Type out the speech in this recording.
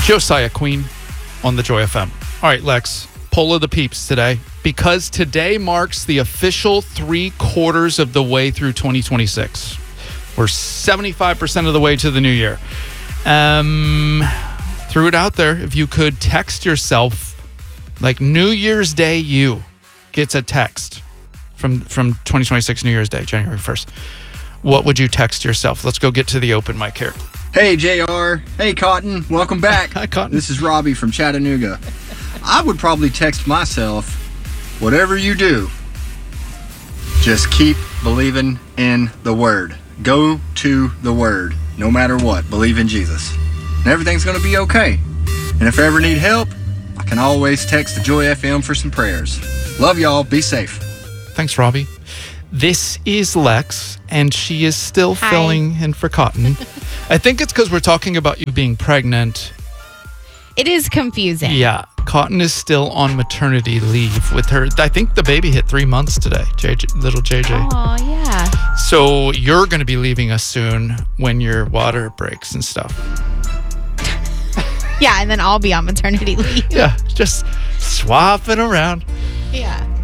Josiah Queen on the Joy FM. All right, Lex, poll of the peeps today, because today marks the official 3/4 of the way through 2026. We're 75% of the way to the new year. Threw it out there. If you could text yourself, like New Year's Day, you gets a text from 2026 New Year's Day, January 1st. What would you text yourself? Let's go get to the open mic here. Hey, JR. Hey, Cotton. Welcome back. Hi, Cotton. This is Robbie from Chattanooga. I would probably text myself, whatever you do, just keep believing in the Word. Go to the Word. No matter what, believe in Jesus. And everything's going to be okay. And if I ever need help, I can always text the Joy FM for some prayers. Love y'all. Be safe. Thanks, Robbie. This is Lex, and she is still filling in for Cotton. I think it's because we're talking about you being pregnant. It is confusing. Yeah. Cotton is still on maternity leave with her. I think the baby hit 3 months today, little JJ. Oh, yeah. So you're going to be leaving us soon when your water breaks and stuff. Yeah, and then I'll be on maternity leave. Yeah, just swapping around. Yeah.